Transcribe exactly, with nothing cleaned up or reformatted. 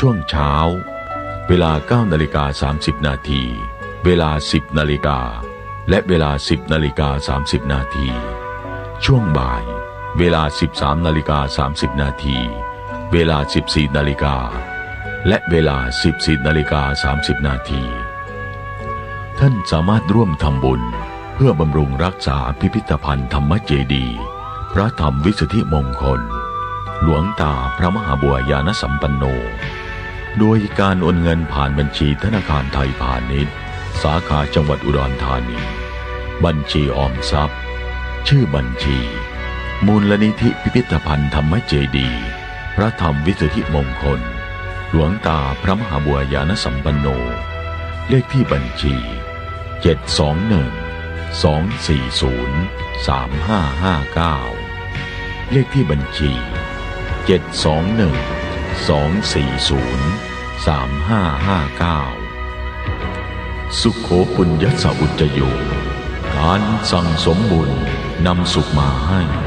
ช่วงเช้าเวลา เก้านาฬิกาสามสิบนาทีเวลา สิบนาฬิกาและเวลา สิบนาฬิกาสามสิบนาทีช่วงบ่ายเวลา สิบสามนาฬิกาสามสิบนาทีเวลา สิบสี่นาฬิกาและเวลา สิบสี่นาฬิกาสามสิบนาทีท่านสามารถร่วมทำบุญเพื่อบำรุงรักษาพิพิธภัณฑ์ธรรมเจดีย์พระธรรมวิสุทธิมงคลหลวงตาพระมหาบัวยานสัมปันโนโดยการโอนเงินผ่านบัญชีธนาคารไทยพาณิชย์สาขาจังหวัดอุดรธานีบัญชีออมทรัพย์ชื่อบัญชีมูลนิธิพิพิธภัณฑ์ธรรมเจดีย์พระธรรมวิสุทธิมงคลหลวงตาพระมหาบัวยานสัมปันโนเลขที่บัญชีเจ็ด สอง หนึ่ง สอง สี่ ศูนย์ สาม ห้า ห้า เก้าเลขที่บัญชีเจ็ด สอง หนึ่ง สอง สี่ ศูนย์ สาม ห้า ห้า เก้าสุโขปุญญสอุจจโยการสั่งสมบุญนำสุขมาให้